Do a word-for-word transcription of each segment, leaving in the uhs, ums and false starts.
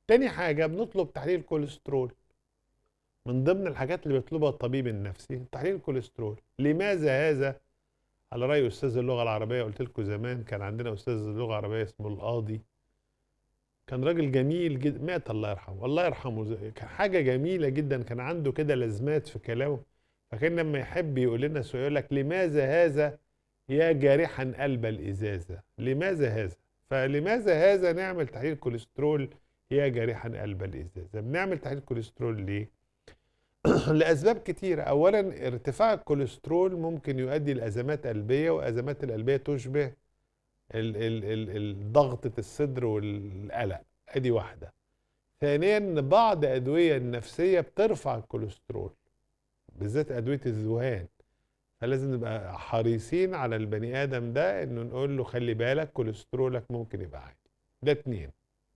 تاني حاجة بنطلب تحليل كوليسترول. من ضمن الحاجات اللي بيطلبها الطبيب النفسي تحليل الكوليسترول. لماذا هذا؟ على رأي أستاذ اللغة العربية، قلت لكم زمان كان عندنا أستاذ اللغة العربية اسمه القاضي، كان راجل جميل جدا، مات الله يرحمه، الله يرحمه، كان حاجة جميلة جدا، كان عنده كده لازمات في كلامه. فكان لما يحب يقول لنا سؤال يقول لك: لماذا هذا يا جارحا قلب الإزازة؟ لماذا هذا؟ فلماذا هذا نعمل تحليل كوليسترول يا جارحا قلب الإزازة. بنعمل تحليل كوليسترول ليه؟ لأسباب كتيرة. أولا ارتفاع الكوليسترول ممكن يؤدي لأزمات قلبية، وأزمات القلبية تشبه ال ال ال ال ضغطة الصدر والقلق، ادي واحدة. ثانيا بعض أدوية النفسية بترفع الكوليسترول، بالذات أدوية الذهان، فلازم نبقى حريصين على البني آدم ده انه نقول له خلي بالك كوليسترولك ممكن يبقى عالي. ده اتنين.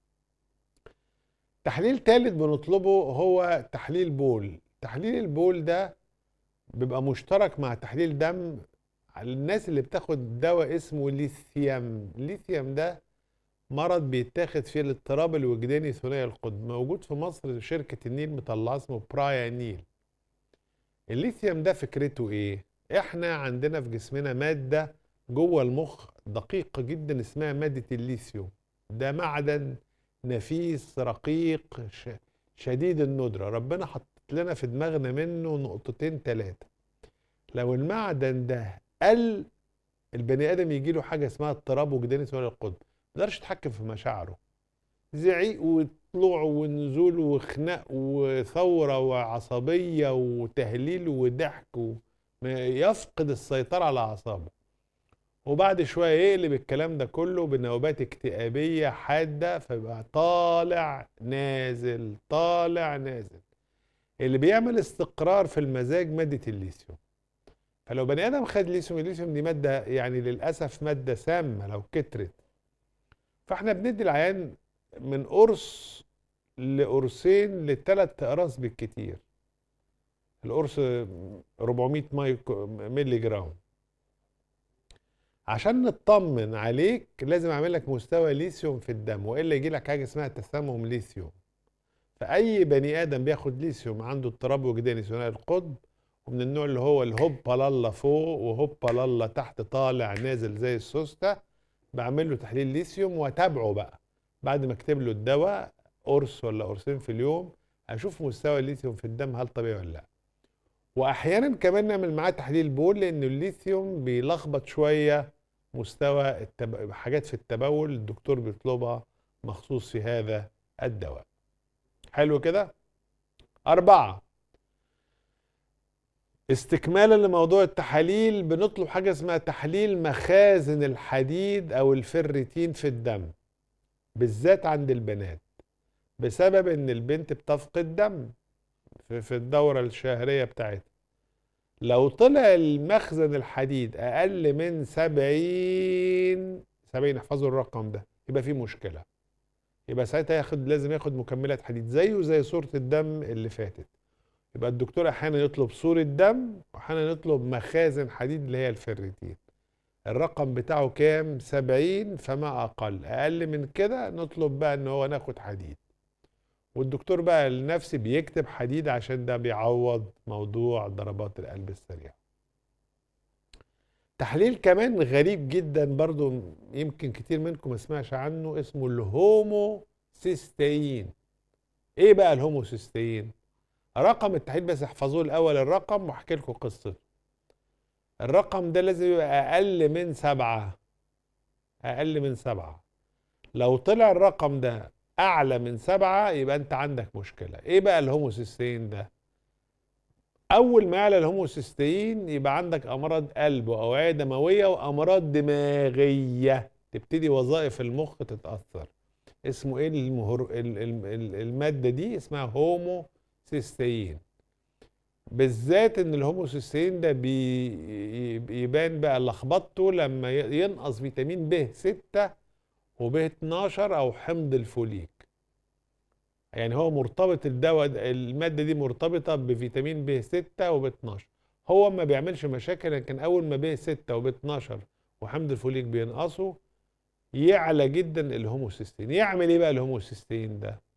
تحليل تالت بنطلبه هو تحليل بول. تحليل البول ده بيبقى مشترك مع تحليل دم على الناس اللي بتاخد دواء اسمه ليثيوم. الليثيوم ده مرض بيتاخد فيه الاضطراب الوجداني ثنائي القطب، موجود في مصر، شركة النيل مطلعه اسمه برايا نيل. الليثيوم ده فكرته ايه؟ احنا عندنا في جسمنا مادة جوه المخ دقيقة جدا اسمها مادة الليثيوم. ده معدن نفيس رقيق شديد الندرة، ربنا حط لنا في دماغنا منه نقطتين ثلاثة. لو المعدن ده قل البني ادم يجي له حاجه اسمها اضطراب وجداني ثنائي القطب، ما يقدرش يتحكم في مشاعره، زعيق وطلوع ونزول وخناق وثوره وعصبيه وتهليل وضحك و... يفقد السيطره على اعصابه، وبعد شويه يقلب الكلام ده كله بنوبات اكتئابيه حاده، فيبقى طالع نازل طالع نازل. اللي بيعمل استقرار في المزاج ماده الليثيوم. فلو بني ادم خد ليثيوم، الليثيوم دي ماده يعني للاسف ماده سامه لو كترت، فاحنا بندي العيان من قرص لقرصين لثلاث اقراص بالكتير. القرص أربعمية مايكرو مللي جرام. عشان نطمن عليك لازم اعمل لك مستوى ليثيوم في الدم، والا يجي لك حاجه اسمها تسمم ليثيوم. فاي بني ادم بياخد ليثيوم عنده اضطراب وجداني ثنائي القطب، ومن النوع اللي هو الهوبا لالا فوق وهوبا لالا تحت طالع نازل زي السوسته، بعمل له تحليل ليثيوم واتابعه بقى بعد ما اكتب له الدواء قرص ولا قرصين في اليوم، اشوف مستوى الليثيوم في الدم هل طبيعي ولا لا. واحيانا كمان نعمل معاه تحليل بول، لان الليثيوم بيلخبط شويه مستوى التب... حاجات في التبول الدكتور بيطلبها مخصوص في هذا الدواء. حلو كده. أربعة، استكمالا لموضوع التحاليل بنطلب حاجة اسمها تحليل مخازن الحديد أو الفريتين في الدم، بالذات عند البنات، بسبب إن البنت بتفقد دم في, في الدورة الشهرية بتاعتها. لو طلع المخزن الحديد أقل من سبعين سبعين، احفظوا الرقم ده، يبقى في مشكلة. يبقى ساعتها ياخد لازم ياخد مكملات حديد زيه زي صورة الدم اللي فاتت. يبقى الدكتور احيانا يطلب صورة دم، واحيانا يطلب مخازن حديد اللي هي الفريتين. الرقم بتاعه كام؟ سبعين فما اقل، اقل من كده نطلب بقى ان هو ناخد حديد، والدكتور بقى النفسي بيكتب حديد عشان ده بيعوض موضوع ضربات القلب السريعة. تحليل كمان غريب جدا برضو يمكن كتير منكم ما سمعش عنه، اسمه الهوموسيستين. ايه بقى الهوموسيستين؟ رقم التحليل بس احفظوه الاول الرقم واحكي لكم قصته. الرقم ده لازم يبقى اقل من سبعة، اقل من سبعة. لو طلع الرقم ده اعلى من سبعة يبقى انت عندك مشكلة. ايه بقى الهوموسيستين ده؟ اول ما يعلى الهوموسيستين يبقى عندك امراض قلب واوعية دموية وامراض دماغية، تبتدي وظائف المخ تتأثر. اسمه ايه المهر... المادة دي؟ اسمها هوموسيستين. بالذات ان الهوموسيستين ده بيبان بقى لخبطته لما ينقص فيتامين ب ستة وب اتناشر او حمض الفوليك. يعني هو مرتبط الدواء المادة دي مرتبطة بفيتامين ب ستة وب اتناشر. هو ما بيعملش مشاكل، لكن اول ما ب ستة وب اتناشر وحمض الفوليك بينقصوا يعلى جدا الهوموسيستين. يعمل ايه بقى الهوموسيستين ده؟